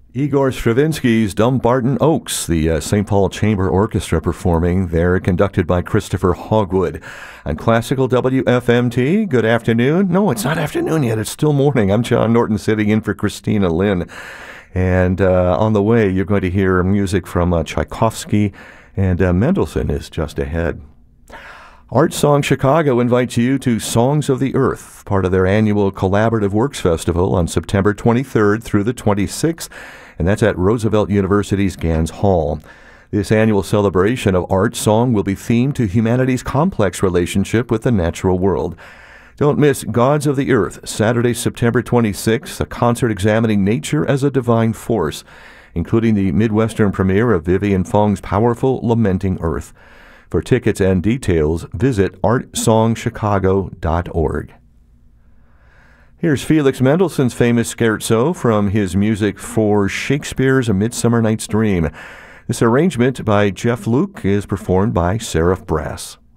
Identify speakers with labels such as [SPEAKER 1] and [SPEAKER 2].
[SPEAKER 1] Igor Stravinsky's Dumbarton Oaks, the St. Paul Chamber Orchestra performing there, conducted by Christopher Hogwood. On Classical WFMT, good afternoon. No, it's not afternoon yet. It's still morning. I'm John Norton sitting in for Christina Lynn. And on the way, you're going to hear music from Tchaikovsky, and Mendelssohn is just ahead. Art Song Chicago invites you to Songs of the Earth, part of their annual Collaborative Works Festival on September 23rd through the 26th, and that's at Roosevelt University's Gans Hall. This annual celebration of art song will be themed to humanity's complex relationship with the natural world. Don't miss Gods of the Earth, Saturday, September 26th, a concert examining nature as a divine force, including the Midwestern premiere of Vivian Fong's powerful Lamenting Earth. For tickets and details, visit artsongchicago.org. Here's Felix Mendelssohn's famous scherzo from his music for Shakespeare's A Midsummer Night's Dream. This arrangement by Jeff Luke is performed by Seraph Brass.